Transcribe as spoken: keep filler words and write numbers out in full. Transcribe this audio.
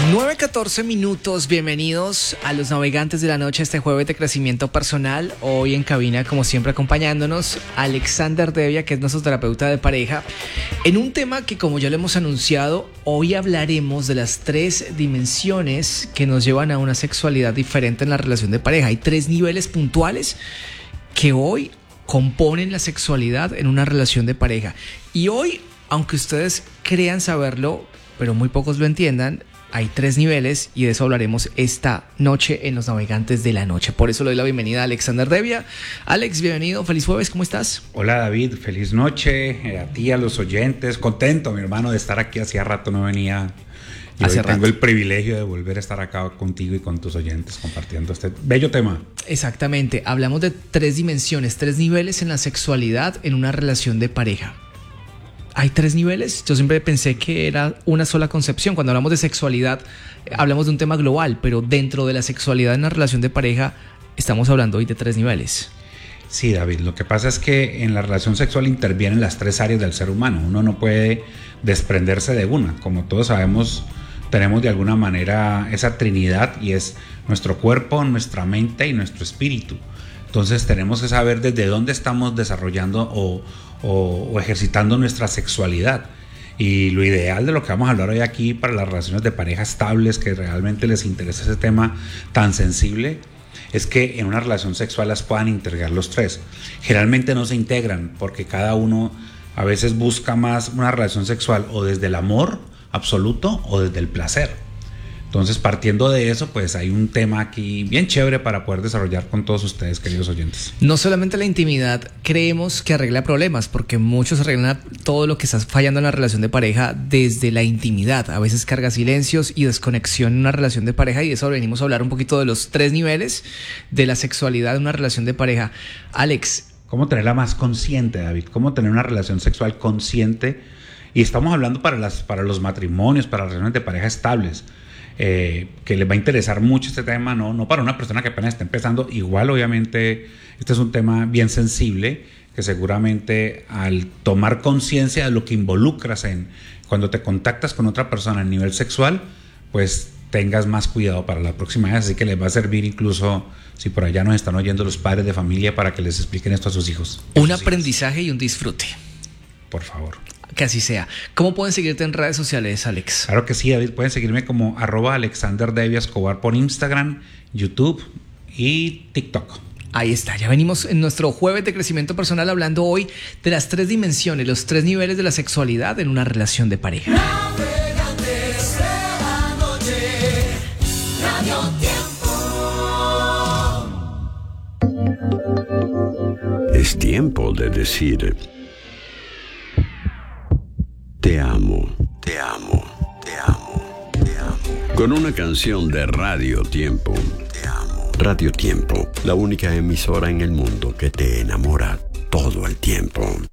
nueve catorce minutos, bienvenidos a los navegantes de la noche, este jueves de crecimiento personal. Hoy en cabina, como siempre, acompañándonos Alexander Devia, que es nuestro terapeuta de pareja, en un tema que, como ya lo hemos anunciado, hoy hablaremos de las tres dimensiones que nos llevan a una sexualidad diferente en la relación de pareja. Hay tres niveles puntuales que hoy componen la sexualidad en una relación de pareja. Y hoy, aunque ustedes crean saberlo, pero muy pocos lo entiendan, hay tres niveles y de eso hablaremos esta noche en Los Navegantes de la Noche. Por eso le doy la bienvenida a Alexander Devia. Alex, bienvenido, feliz jueves, ¿cómo estás? Hola David, feliz noche, eh, a ti, a los oyentes. Contento, mi hermano, de estar aquí. Hacía rato no venía y Hace hoy rato. tengo el privilegio de volver a estar acá contigo y con tus oyentes compartiendo este bello tema. Exactamente, hablamos de tres dimensiones, tres niveles en la sexualidad en una relación de pareja. ¿Hay tres niveles? Yo siempre pensé que era una sola concepción. Cuando hablamos de sexualidad, hablamos de un tema global, pero dentro de la sexualidad en una relación de pareja, estamos hablando hoy de tres niveles. Sí, David, lo que pasa es que en la relación sexual intervienen las tres áreas del ser humano. Uno no puede desprenderse de una. Como todos sabemos, tenemos de alguna manera esa trinidad y es nuestro cuerpo, nuestra mente y nuestro espíritu. Entonces tenemos que saber desde dónde estamos desarrollando o, o, o ejercitando nuestra sexualidad. Y lo ideal de lo que vamos a hablar hoy aquí para las relaciones de pareja estables, que realmente les interesa ese tema tan sensible, es que en una relación sexual las puedan integrar los tres. Generalmente no se integran porque cada uno a veces busca más una relación sexual o desde el amor absoluto o desde el placer. Entonces, partiendo de eso, pues hay un tema aquí bien chévere para poder desarrollar con todos ustedes, queridos oyentes. No solamente la intimidad creemos que arregla problemas, porque muchos arreglan todo lo que está fallando en la relación de pareja desde la intimidad. A veces carga silencios y desconexión en una relación de pareja, y de eso venimos a hablar un poquito de los tres niveles de la sexualidad en una relación de pareja. Alex. ¿Cómo tenerla más consciente, David? ¿Cómo tener una relación sexual consciente? Y estamos hablando para, las, para los matrimonios, para las relaciones de pareja estables. Eh, que les va a interesar mucho este tema, no, no para una persona que apenas está empezando. Igual, obviamente, este es un tema bien sensible que seguramente al tomar conciencia de lo que involucras en cuando te contactas con otra persona a nivel sexual, pues tengas más cuidado para la próxima vez. Así que les va a servir incluso si por allá nos están oyendo los padres de familia para que les expliquen esto a sus hijos. Un sus aprendizaje hijos. Y un disfrute. Por favor. Que así sea. ¿Cómo pueden seguirte en redes sociales, Alex? Claro que sí, David. Pueden seguirme como arroba Alexander Devia Escobar por Instagram, YouTube y TikTok. Ahí está, ya venimos en nuestro jueves de crecimiento personal hablando hoy de las tres dimensiones, los tres niveles de la sexualidad en una relación de pareja. Navegantes de la noche, Radio Tiempo. Es tiempo de decir: te amo, te amo, te amo, te amo. Con una canción de Radio Tiempo. Te amo. Radio Tiempo, la única emisora en el mundo que te enamora todo el tiempo.